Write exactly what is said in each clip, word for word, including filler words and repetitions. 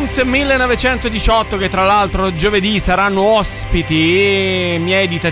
Blunt millenovecentodiciotto, che tra l'altro giovedì saranno ospiti miei di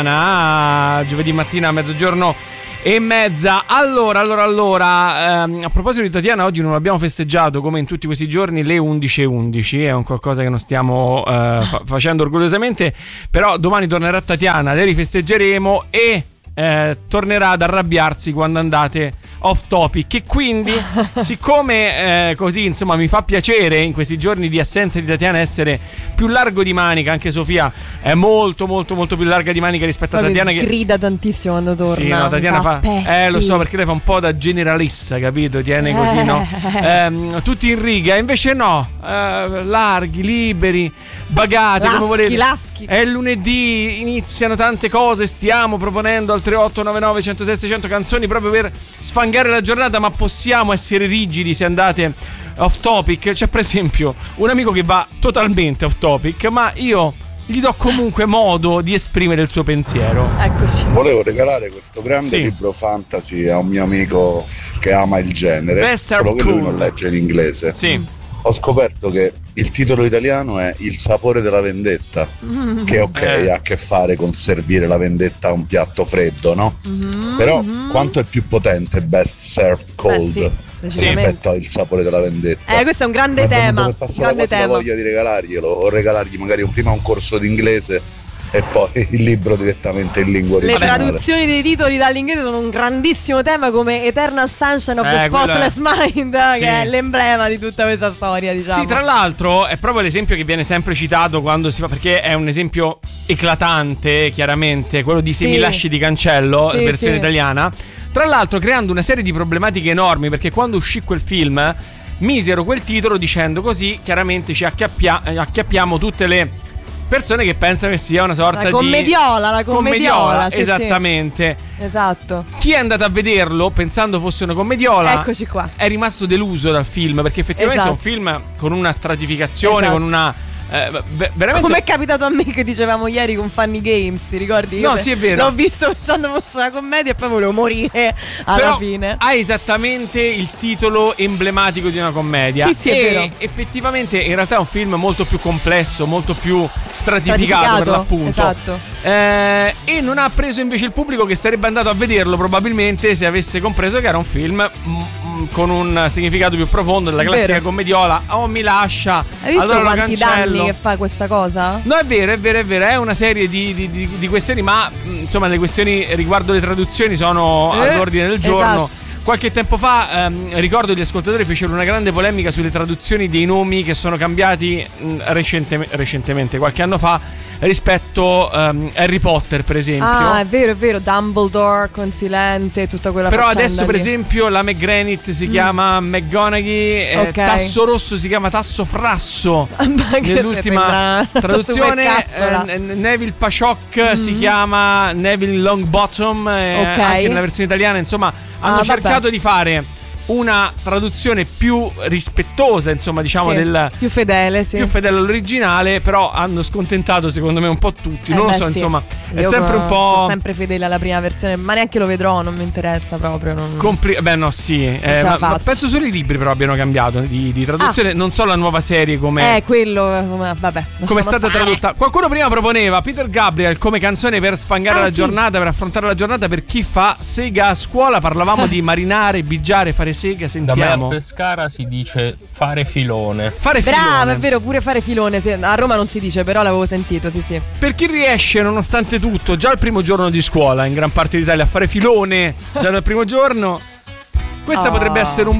Tatiana, giovedì mattina a mezzogiorno e mezza. Allora, allora, allora ehm, a proposito di Tatiana, oggi non abbiamo festeggiato come in tutti questi giorni le undici e undici, è un qualcosa che non stiamo eh, fa- facendo orgogliosamente, però domani tornerà Tatiana, le rifesteggeremo e eh, tornerà ad arrabbiarsi quando andate off topic, e quindi siccome eh, così insomma mi fa piacere in questi giorni di assenza di Tatiana essere più largo di manica, anche Sofia è molto molto molto più larga di manica rispetto a Tatiana, che grida tantissimo quando torna. Sì, no, Tatiana fa, fa eh lo so, perché lei fa un po' da generalista, capito? Tiene così, no? Eh, tutti in riga, invece no, eh, larghi, liberi, bagati, laschi, come volete. Laschi. È lunedì, iniziano tante cose, stiamo proponendo al tre otto nove nove uno zero sei seicento canzoni proprio per sfangare la giornata, ma possiamo essere rigidi se andate off topic. C'è per esempio un amico che va totalmente off topic, ma io gli do comunque modo di esprimere il suo pensiero. Eccoci. Volevo regalare questo grande sì. libro fantasy a un mio amico che ama il genere, Best solo che lui Cool. non legge in inglese. Sì. Ho scoperto che il titolo italiano è Il sapore della vendetta, mm. che ok, eh. ha a che fare con servire la vendetta a un piatto freddo, no? Mm-hmm. Però quanto è più potente Best Served Cold Beh, sì, rispetto al sapore della vendetta? Eh, questo è un grande tema. Mi è passata grande quasi la tema. voglia di regalarglielo, o regalargli magari un, prima un corso di inglese e poi il libro direttamente in lingua Le originale. traduzioni dei titoli dall'inglese sono un grandissimo tema, come Eternal Sunshine of Eh, the Spotless è... Mind, sì. che è l'emblema di tutta questa storia, diciamo. Sì, tra l'altro è proprio l'esempio che viene sempre citato quando si fa, perché è un esempio eclatante, chiaramente, quello di Se sì. mi lasci di cancello, sì, versione sì. italiana. Tra l'altro creando una serie di problematiche enormi, perché quando uscì quel film misero quel titolo dicendo così chiaramente ci acchiappia- acchiappiamo tutte le persone che pensano che sia una sorta la commediola, di la commediola, sì, esattamente. Sì. Esatto. Chi è andato a vederlo pensando fosse una commediola, eccoci qua, è rimasto deluso dal film, perché effettivamente esatto. è un film con una stratificazione, esatto. con una eh, veramente. Come è capitato a me che dicevamo ieri con Funny Games, ti ricordi? No, Io sì, è vero. L'ho visto pensando fosse una commedia e poi volevo morire alla Però fine. ha esattamente il titolo emblematico di una commedia. Sì, sì, e è vero. effettivamente in realtà è un film molto più complesso, molto più stratificato, Stratificato, per l'appunto. esatto. Eh, e non ha preso invece il pubblico che sarebbe andato a vederlo probabilmente se avesse compreso che era un film mm, con un significato più profondo della classica Vero. commediola. Oh, mi lascia, Hai visto allora lo quanti cancello. danni che fa questa cosa? No, è vero, è vero, è vero. È una serie di, di, di, di questioni, ma mh, insomma le questioni riguardo le traduzioni sono Eh, all'ordine del giorno. esatto. Qualche tempo fa ehm, ricordo gli ascoltatori fecero una grande polemica sulle traduzioni dei nomi che sono cambiati mh, recente, recentemente, qualche anno fa, rispetto ehm, Harry Potter, per esempio. Ah, è vero, è vero. Dumbledore, Consilente, tutta quella Però faccenda adesso, per lì. esempio, la McGranit si mm. chiama McGonaghy, eh, Ok. Tasso Rosso si chiama Tasso Frasso. Ma che Nell'ultima sembra traduzione, supercazzola. eh, Neville Pashok mm. si chiama Neville Longbottom, eh, Ok. anche nella versione italiana. Insomma, hanno Ah, cercato vabbè. di fare una traduzione più rispettosa, insomma, diciamo, Sì, del più fedele, sì. più fedele all'originale, però hanno scontentato secondo me un po' tutti. Eh non beh, lo so, sì. insomma, è Io sempre un po'. sono sempre fedele alla prima versione, ma neanche lo vedrò, non mi interessa proprio. Non... Compli- Beh, no, sì. Eh, ce la ma, ma faccio. penso solo i libri, però abbiano cambiato di, di traduzione. Non so la nuova serie come. Eh, quello, eh, come- vabbè. Come è stata fare. tradotta? Qualcuno prima proponeva Peter Gabriel come canzone per sfangare Ah, la sì. giornata, per affrontare la giornata per chi fa sega a scuola. Parlavamo di marinare, bigiare, fare sega. Da me Sentiamo. a Pescara si dice fare filone. Fare Brava, filone. è vero, pure fare filone. se- A Roma non si dice, però l'avevo sentito, sì, sì. Per chi riesce, nonostante tutto, già il primo giorno di scuola in gran parte d'Italia a fare filone già dal primo giorno, questa Oh. potrebbe essere un